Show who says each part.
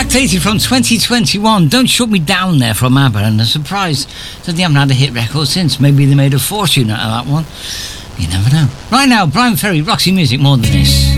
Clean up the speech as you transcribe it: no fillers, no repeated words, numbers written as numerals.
Speaker 1: Backdated from 2021. Don't Shut Me Down there from ABBA, and a surprise that they haven't had a hit record since. Maybe they made a fortune out of that one. You never know. Right now, Brian Ferry, Roxy Music, more than this.